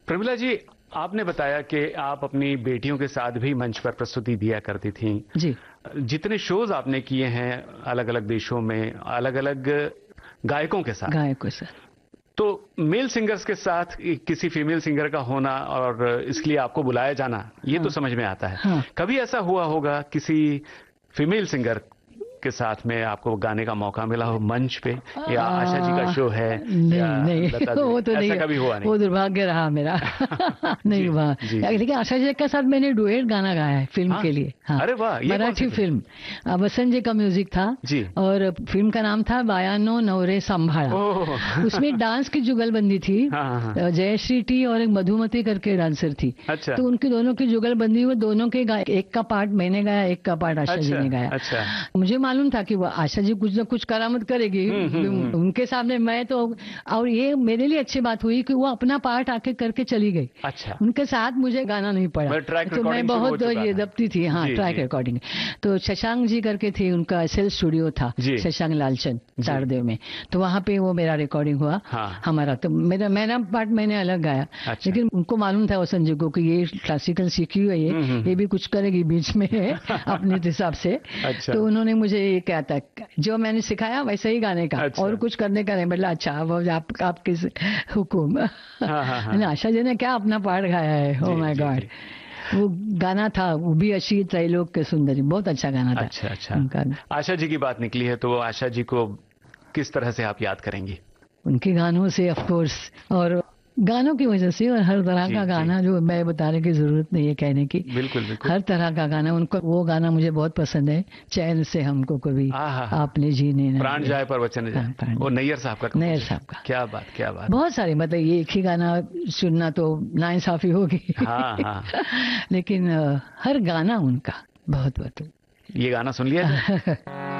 प्रमिला जी, आपने बताया कि आप अपनी बेटियों के साथ भी मंच पर प्रस्तुति दिया करती थीं। जी। जितने शोज आपने किए हैं अलग अलग देशों में, अलग अलग गायकों के साथ, तो मेल सिंगर्स के साथ किसी फीमेल सिंगर का होना और इसके लिए आपको बुलाया जाना, ये तो समझ में आता है। हाँ। कभी ऐसा हुआ होगा किसी फीमेल सिंगर के साथ में आपको गाने का मौका मिला हो मंच पे, या आशा जी का शो है? नहीं वो तो नहीं, कभी हुआ नहीं? वो दुर्भाग्य रहा मेरा। नहीं हुआ। लेकिन आशा जी के साथ मैंने डुएट गाना गाया है फिल्म के लिए। हाँ। अरे वाह, मराठी फिल्म, वसंत जी का म्यूजिक था जी। और फिल्म का नाम था बायानो नवरे संभाळा। उसमें डांस की जुगलबंदी थी। जयश्री टी और एक मधुमती करके डांसर थी। अच्छा। तो उनकी दोनों की जुगलबंदी हुई, दोनों के एक का पार्ट मैंने गाया, एक का पार्ट आशा जी ने गाया। अच्छा। मुझे मालूम था कि वो आशा जी कुछ न कुछ करामत करेगी उनके सामने। मैं तो, और ये मेरे लिए अच्छी बात हुई कि वो अपना पार्ट आके करके चली गई। अच्छा। उनके साथ मुझे गाना नहीं पड़ा, तो मैं बहुत ये दबती थी। हाँ, ट्रैक रिकॉर्डिंग। तो शशांक जी करके थे, उनका एसएल स्टूडियो था, शशांक लालचंद तारदेव में। तो वहां पे वो मेरा रिकॉर्डिंग हुआ। हमारा तो मेरा पार्ट मैंने अलग गाया। लेकिन उनको मालूम था वसंत जी को कि ये क्लासिकल सीखी हुई है, ये भी कुछ करेगी बीच में अपने हिसाब से। तो उन्होंने मुझे ये क्या था, जो मैंने सिखाया वैसे ही गाने का, और कुछ करने का नहीं। मतलब अच्छा, अब आपके हुकुम। आशा जी ने क्या अपना पार्ट गाया है। ओ माय गॉड, वो गाना था, वो भी अशी त्रैलोक के सुंदरी, बहुत अच्छा गाना था। अच्छा। आशा जी की बात निकली है, तो आशा जी को किस तरह से आप याद करेंगी? उनके गानों से ऑफ कोर्स, और गानों की वजह से, और हर तरह का गाना जो मैं बताने की जरूरत नहीं है कहने की। बिल्कुल। हर तरह का गाना उनको, वो गाना मुझे बहुत पसंद है, चैन से हमको कभी आपने जीने न प्राण जाए पर वचन जाए, वो नैयर साहब का। क्या बात। बहुत सारे, मतलब ये एक ही गाना सुनना तो नाइंसाफी होगी। लेकिन हर गाना उनका बहुत। ये गाना सुन लिया।